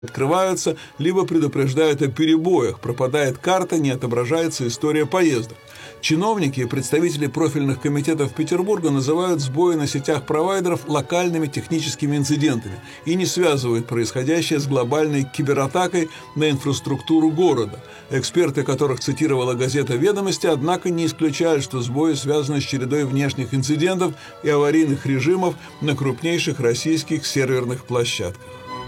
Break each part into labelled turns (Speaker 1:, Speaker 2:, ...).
Speaker 1: открываются, либо предупреждают о перебоях, пропадает карта, не отображается история поездок. Чиновники и представители профильных комитетов Петербурга называют сбои на сетях провайдеров локальными техническими инцидентами и не связывают происходящее с глобальной кибератакой на инфраструктуру города. Эксперты, которых цитировала газета «Ведомости», однако не исключают, что сбои связаны с чередой внешних инцидентов и аварийных режимов на крупнейших российских серверных площадках.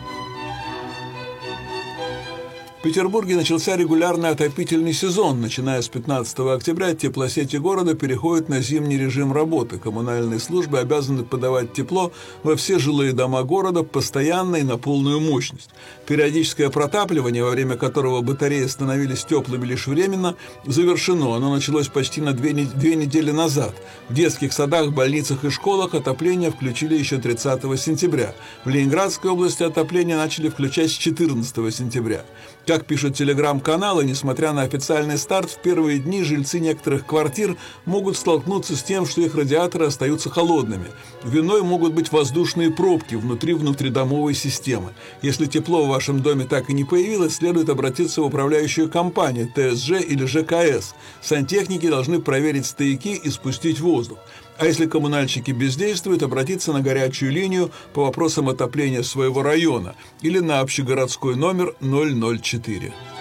Speaker 1: В Петербурге начался регулярный отопительный сезон. Начиная с 15 октября теплосети города переходят на зимний режим работы. Коммунальные службы обязаны подавать тепло во все жилые дома города постоянно и на полную мощность. Периодическое протапливание, во время которого батареи становились теплыми лишь временно, завершено. Оно началось почти на две недели назад. В детских садах, больницах и школах отопление включили еще 30 сентября. В Ленинградской области отопление начали включать с 14 сентября. Как пишут телеграм-каналы, несмотря на официальный старт, в первые дни жильцы некоторых квартир могут столкнуться с тем, что их радиаторы остаются холодными. Виной могут быть воздушные пробки внутри внутридомовой системы. Если тепло в вашем доме так и не появилось, следует обратиться в управляющую компанию ТСЖ или ЖКС. Сантехники должны проверить стояки и спустить воздух. А если коммунальщики бездействуют, обратиться на горячую линию по вопросам отопления своего района или на общегородской номер 004.